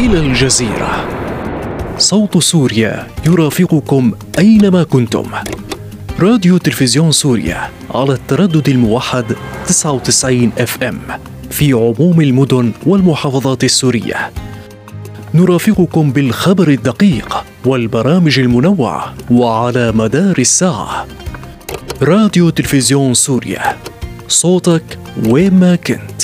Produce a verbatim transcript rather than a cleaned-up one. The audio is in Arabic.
إلى الجزيرة. صوت سوريا يرافقكم أينما كنتم. راديو تلفزيون سوريا على التردد الموحد تسعة وتسعين إف إم في عموم المدن والمحافظات السورية. نرافقكم بالخبر الدقيق والبرامج المنوعة وعلى مدار الساعة. راديو تلفزيون سوريا، صوتك وين ما كنت.